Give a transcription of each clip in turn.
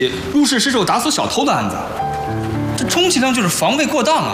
入室失手打死小偷的案子，这充其量就是防卫过当啊。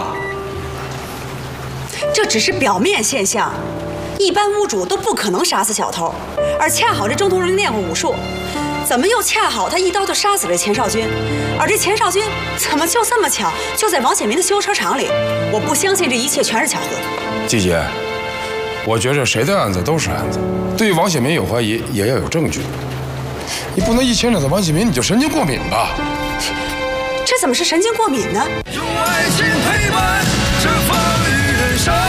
这只是表面现象，一般屋主都不可能杀死小偷，而恰好这郑同荣练过武术，怎么又恰好他一刀就杀死了钱少军？而这钱少军怎么就这么巧就在王显民的修车厂里？我不相信这一切全是巧合。 季姐，我觉着谁的案子都是案子，对王显民有怀疑也要有证据。你不能一牵扯到王显民你就神经过敏吧？ 这怎么是神经过敏呢？ 用爱情陪伴这风雨人生。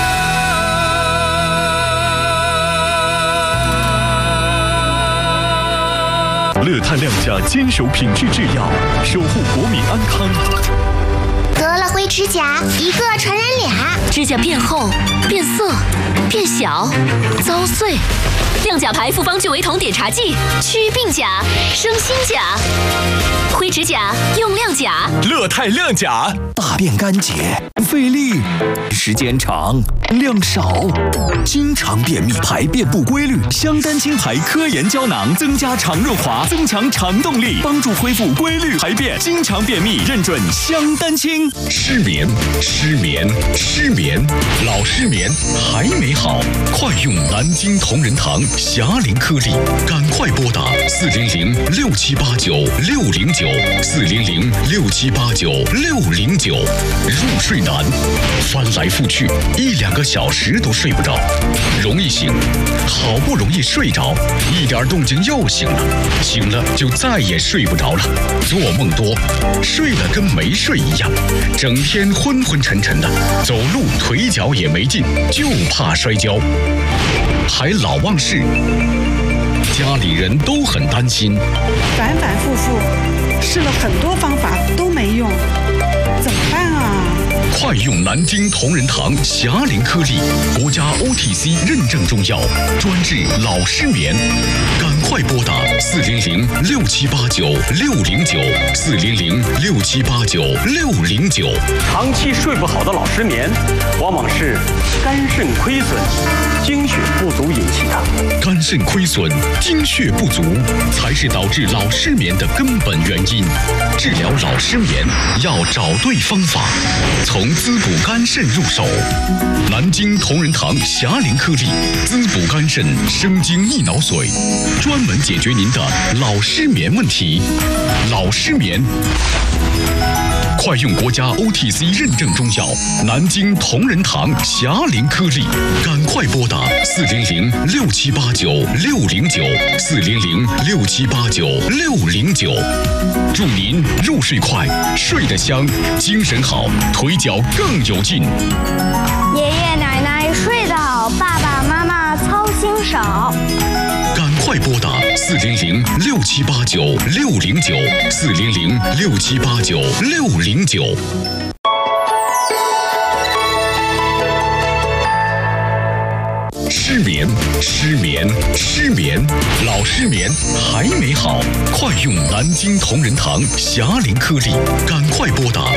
乐泰亮价坚守品质制药，守护国民安康。 得了灰指甲，一个传染俩， 指甲变厚、变色、变小、遭碎。亮甲牌复方聚维酮碘茶剂，祛病甲、生新甲。灰指甲用亮甲。 乐泰亮甲， 大便干结，费力，时间长，量少，经常便秘，排便不规律。香丹清排科研胶囊，增加肠润滑，增强肠动力，帮助恢复规律排便。经常便秘，认准香丹清。 失眠，失眠，失眠，老失眠还没好，快用南京同仁堂霞灵颗粒，赶快拨打400-6789-609，400-6789-609。入睡难，翻来覆去1-2个小时都睡不着，容易醒，好不容易睡着，一点动静又醒了，醒了就再也睡不着了，做梦多，睡了跟没睡一样，整天昏昏沉沉的，走路腿脚也没劲，就怕摔跤，还老忘事，家里人都很担心， 反反复复试了很多方法都没用，怎么办啊？ 快用南京同仁堂霞灵颗粒，国家 OTC 认证中药，专治老失眠。赶快拨打400-6789-609，400-6789-609。 长期睡不好的老失眠，往往是肝肾亏损、精血不足引起的。 肝肾亏损、精血不足才是导致老失眠的根本原因。治疗老失眠要找对方法，从滋补肝肾入手。南京同仁堂霞灵颗粒，滋补肝肾，生津益脑髓，专门解决您的老失眠问题。老失眠，快用国家 OTC 认证中药南京同仁堂霞灵颗粒，赶快拨打400-6789-609，400-6789-609。祝您入睡快，睡得香，精神好，腿脚更有劲。 爷爷奶奶睡得好，爸爸妈妈操心少。 赶快拨打400-6789-609，400-6789-609。失眠，失眠，失眠，老失眠还没好，快用南京同仁堂霞灵颗粒，赶快拨打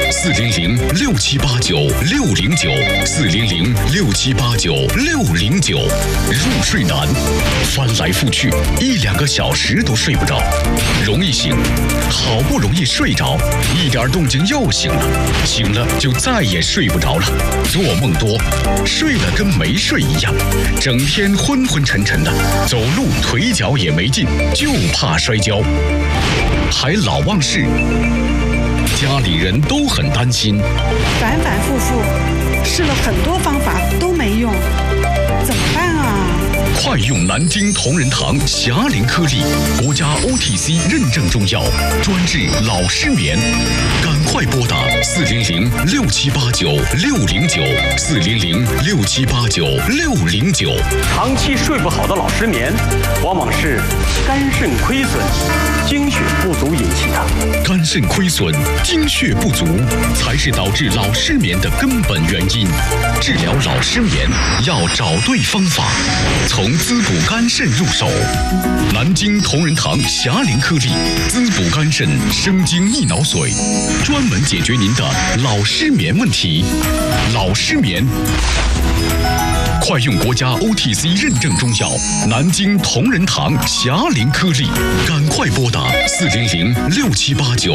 400-6789-609，400-6789-609。入睡难，翻来覆去1-2个小时都睡不着，容易醒，好不容易睡着，一点动静又醒了，醒了就再也睡不着了，做梦多，睡了跟没睡一样，整天昏昏沉沉的，走路腿脚也没劲，就怕摔跤，还老忘事，家里人都很担心， 反反复复试了很多方法都没用，怎么办啊？ 快用南京同仁堂霞灵颗粒，国家 OTC 认证中药，专治老失眠。赶快拨打400-6789-609，400-6789-609。 长期睡不好的老失眠，往往是肝肾亏损、精血不足引起的。 肝肾亏损、精血不足才是导致老失眠的根本原因。治疗老失眠要找对方法，从滋补肝肾入手。南京同仁堂霞灵颗粒，滋补肝肾，生津益脑髓，专门解决您的老失眠问题。老失眠，快用国家 OTC 认证中药南京同仁堂霞灵颗粒，赶快拨打400-6789-609，